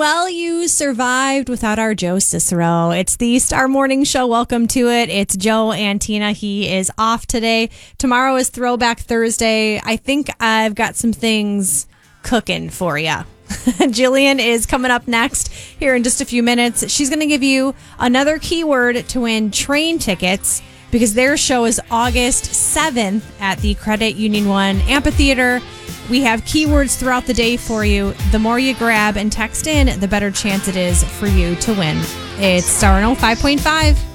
well, you survived without our Joe Cicero. It's the Star Morning Show. Welcome to it. It's Joe and Tina. He is off today. Tomorrow is Throwback Thursday. I think I've got some things cooking for you. Jillian is coming up next here in just a few minutes. She's going to give you another keyword to win train tickets because their show is August 7th at the Credit Union One Amphitheater. We have keywords throughout the day for you. The more you grab and text in, the better chance it is for you to win. It's Star 105.5.